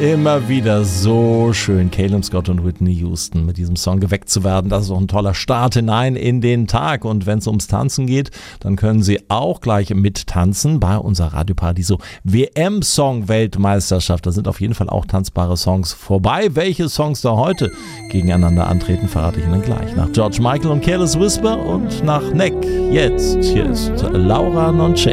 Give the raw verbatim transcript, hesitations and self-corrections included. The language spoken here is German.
Immer wieder so schön, Caleb Scott und Whitney Houston mit diesem Song geweckt zu werden. Das ist auch ein toller Start hinein in den Tag. Und wenn es ums Tanzen geht, dann können Sie auch gleich mittanzen bei unserer Radioparadiso W M-Song-Weltmeisterschaft. Da sind auf jeden Fall auch tanzbare Songs vorbei. Welche Songs da heute gegeneinander antreten, verrate ich Ihnen gleich. Nach George Michael und Careless Whisper und nach Neck. Jetzt, hier ist Laura Nonche.